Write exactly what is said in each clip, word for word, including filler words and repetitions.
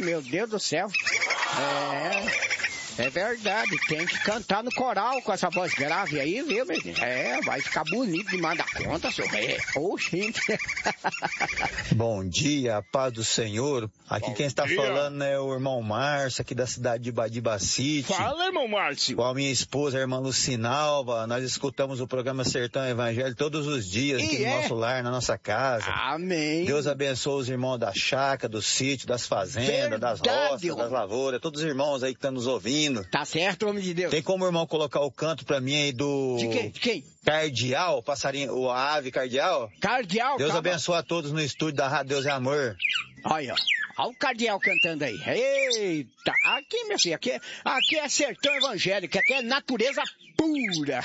meu Deus do céu. É... É verdade, tem que cantar no coral com essa voz grave aí, viu, menino? É, vai ficar bonito demais da conta, seu rei. Oxente. Bom dia, paz do Senhor. Aqui Bom quem está dia. falando é o irmão Márcio, aqui da cidade de Badibacite. Fala, irmão Márcio. Com a minha esposa, a irmã Lucinalva. Nós escutamos o programa Sertão Evangelho todos os dias aqui E no é? nosso lar, na nossa casa. Amém. Deus abençoe os irmãos da chácara, do sítio, das fazendas, das Verdade, roças, irmão. das lavouras, todos os irmãos aí que estão nos ouvindo. Tá certo, homem de Deus. Tem como o irmão colocar o canto pra mim aí do... De quem? De quem? Cardeal, o passarinho, o a ave cardeal? Cardeal. Deus calma. abençoe a todos no estúdio da Rádio Deus é Amor. Olha, olha o Cardeal cantando aí. Eita, aqui, meu filho, aqui, aqui é sertão evangélico, aqui é natureza pura.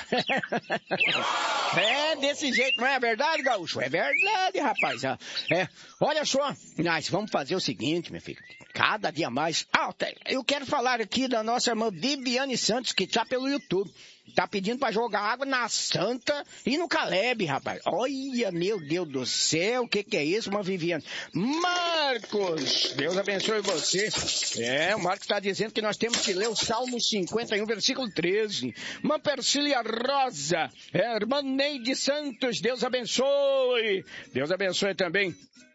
É desse jeito, não é verdade, gaúcho? É verdade, rapaz. É, olha só, nós vamos fazer o seguinte, meu filho. Cada dia mais. Ah, eu quero falar aqui da nossa irmã Viviane Santos, que está pelo YouTube. Tá pedindo para jogar água na Santa e no Caleb, rapaz. Olha, meu Deus do céu, o que que é isso, uma Viviane? Marcos, Deus abençoe você. É, o Marcos está dizendo que nós temos que ler o Salmo cinquenta e um, versículo treze. Irmã Persília Rosa, é, irmã Neide Santos, Deus abençoe. Deus abençoe também.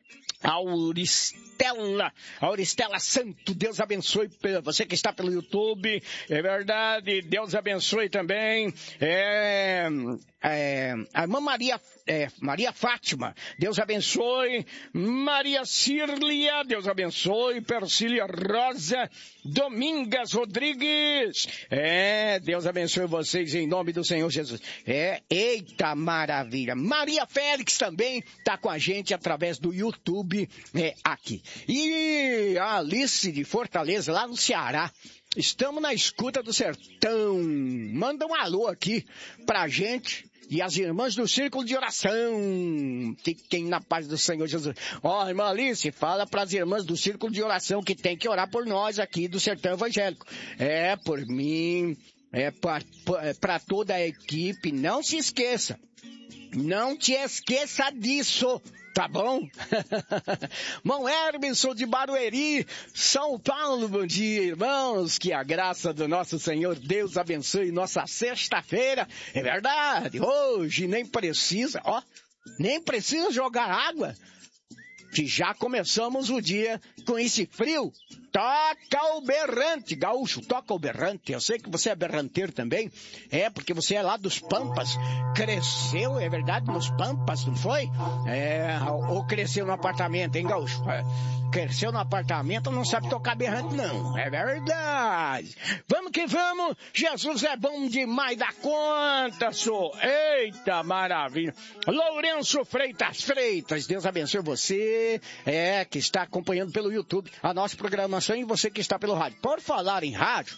Auristela, Auristela Santo, Deus abençoe você que está pelo YouTube, é verdade, Deus abençoe também, é, é, a irmã Maria, é, Maria Fátima, Deus abençoe, Maria Círlia, Deus abençoe, Persília Rosa, Domingas Rodrigues, é, Deus abençoe vocês em nome do Senhor Jesus, é, eita maravilha, Maria Félix também está com a gente através do YouTube, é, aqui. E a Alice de Fortaleza, lá no Ceará. Estamos na escuta do sertão. Manda um alô aqui pra gente e as irmãs do Círculo de Oração. Fiquem na paz do Senhor Jesus. Ó, oh, irmã Alice, fala pras irmãs do Círculo de Oração que tem que orar por nós aqui do Sertão Evangélico. É, por mim, é para toda a equipe. Não se esqueça. Não te esqueça disso. Tá bom? Irmão Hermeson de Barueri, São Paulo, bom dia, irmãos. Que a graça do nosso Senhor Deus abençoe nossa sexta-feira. É verdade, hoje nem precisa, ó, nem precisa jogar água, que já começamos o dia com esse frio. Toca o berrante, gaúcho, toca o berrante. Eu sei que você é berranteiro também. É, porque você é lá dos Pampas. Cresceu, é verdade, nos Pampas, não foi? É, ou cresceu no apartamento, hein, gaúcho? É, cresceu no apartamento, não sabe tocar berrante, não. É verdade. Vamos que vamos. Jesus é bom demais da conta, sou. Eita, maravilha. Lourenço Freitas Freitas, Deus abençoe você, é, que está acompanhando pelo YouTube a nossa programação e você que está pelo rádio. Por falar em rádio,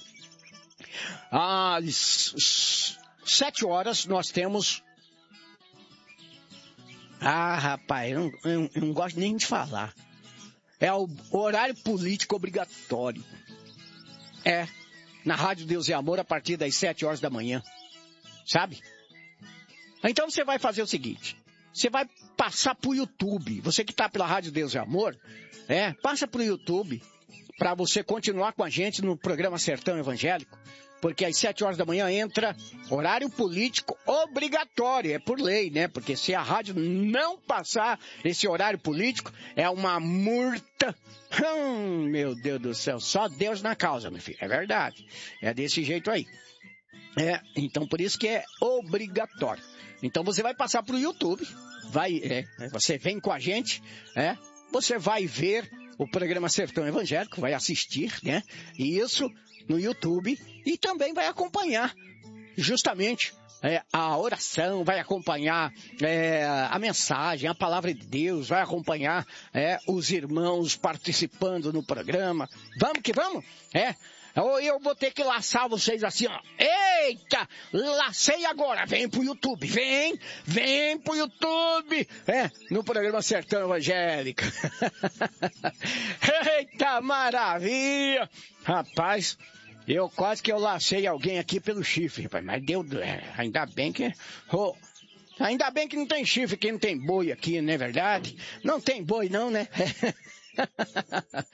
às sete horas nós temos... Ah, rapaz, eu não, eu, eu não gosto nem de falar. É o horário político obrigatório. É, na Rádio Deus e Amor a partir das sete horas da manhã. Sabe? Então você vai fazer o seguinte. Você vai passar pro YouTube. Você que está pela Rádio Deus e Amor, é, passa pro YouTube para você continuar com a gente no programa Sertão Evangélico, porque às sete horas da manhã entra horário político obrigatório, é por lei, né? Porque se a rádio não passar esse horário político, é uma multa. Hum, meu Deus do céu, só Deus na causa, meu filho, é verdade. É desse jeito aí. É, então por isso que é obrigatório. Então você vai passar pro YouTube, vai, é, você vem com a gente, é, você vai ver o programa Sertão Evangélico, vai assistir, né? Isso no YouTube e também vai acompanhar justamente é, a oração, vai acompanhar é, a mensagem, a palavra de Deus, vai acompanhar é, os irmãos participando no programa. Vamos que vamos? É. Ou eu vou ter que laçar vocês assim, ó. Eita! Lacei agora. Vem pro YouTube. Vem! Vem pro YouTube. É, no programa Sertão Evangélico. Eita, maravilha! Rapaz, eu quase que eu lacei alguém aqui pelo chifre, rapaz. Mas deu... Ainda bem que... Oh, ainda bem que não tem chifre, que não tem boi aqui, não é verdade? Não tem boi não, né?